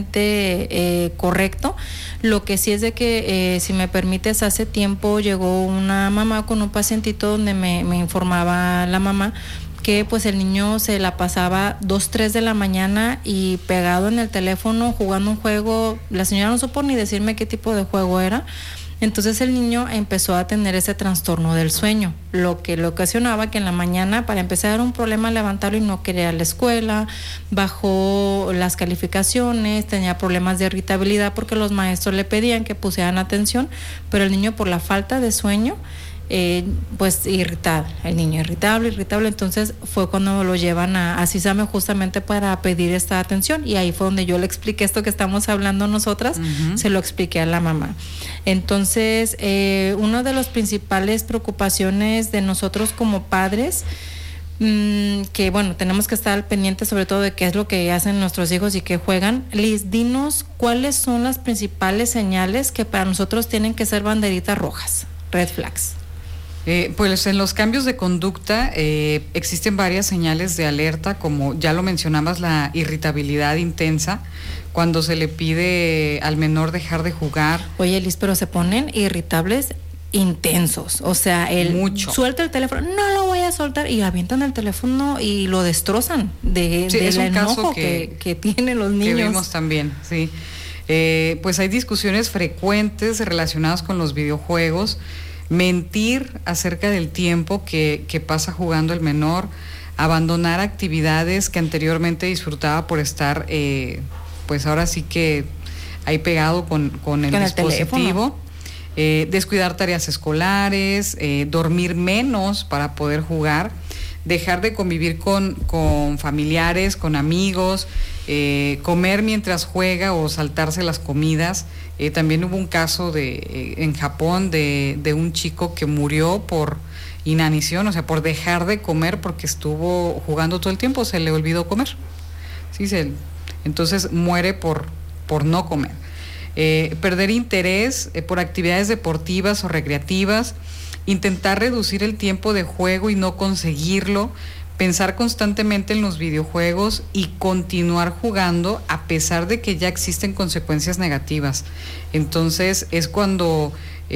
correcto. Lo que sí es de que, si me permites, hace tiempo llegó una mamá con un pacientito donde me informaba la mamá que pues el niño se la pasaba 2, 3 de la mañana y pegado en el teléfono jugando un juego. La señora no supo ni decirme qué tipo de juego era. Entonces el niño empezó a tener ese trastorno del sueño, lo que le ocasionaba que en la mañana, para empezar, era un problema levantarlo y no quería ir a la escuela, bajó las calificaciones, tenía problemas de irritabilidad porque los maestros le pedían que pusieran atención, pero el niño, por la falta de sueño, pues irritable, el niño irritable, entonces fue cuando lo llevan a CISAME justamente para pedir esta atención, y ahí fue donde yo le expliqué esto que estamos hablando nosotras. Se lo expliqué a la mamá. Entonces, una de las principales preocupaciones de nosotros como padres, que bueno, tenemos que estar al pendiente sobre todo de qué es lo que hacen nuestros hijos y qué juegan. Liz, dinos cuáles son las principales señales que para nosotros tienen que ser banderitas rojas, red flags. Pues en los cambios de conducta existen varias señales de alerta, como ya lo mencionabas, la irritabilidad intensa, cuando se le pide al menor dejar de jugar. Oye, Liz, pero se ponen irritables intensos, o sea, suelta el teléfono, no lo voy a soltar, y avientan el teléfono y lo destrozan del enojo que tienen los niños. Que vimos también, sí. Pues hay discusiones frecuentes relacionadas con los videojuegos, mentir acerca del tiempo que pasa jugando el menor, abandonar actividades que anteriormente disfrutaba por estar, pues ahora sí que ahí pegado con el dispositivo, descuidar tareas escolares, dormir menos para poder jugar, dejar de convivir con familiares, con amigos, comer mientras juega o saltarse las comidas. También hubo un caso en Japón de un chico que murió por inanición, o sea, por dejar de comer porque estuvo jugando todo el tiempo, se le olvidó comer. Sí, entonces muere por no comer. Perder interés por actividades deportivas o recreativas, intentar reducir el tiempo de juego y no conseguirlo, pensar constantemente en los videojuegos y continuar jugando a pesar de que ya existen consecuencias negativas. Entonces es cuando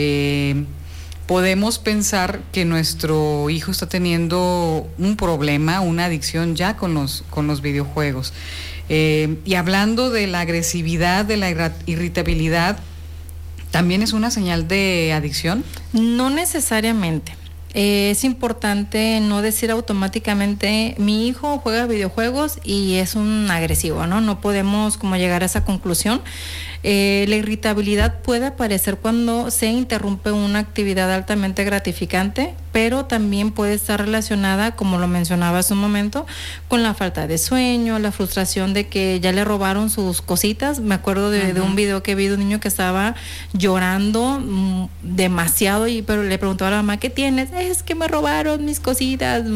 podemos pensar que nuestro hijo está teniendo un problema, una adicción ya con los videojuegos. Y hablando de la agresividad, de la irritabilidad, ¿también es una señal de adicción? No necesariamente. Es importante no decir automáticamente mi hijo juega videojuegos y es un agresivo, ¿no? No podemos como llegar a esa conclusión. La irritabilidad puede aparecer cuando se interrumpe una actividad altamente gratificante, pero también puede estar relacionada, como lo mencionaba hace un momento, con la falta de sueño, la frustración de que ya le robaron sus cositas. Me acuerdo de un video que vi de un niño que estaba llorando demasiado, pero le preguntaba a la mamá, ¿qué tienes? Es que me robaron mis cositas.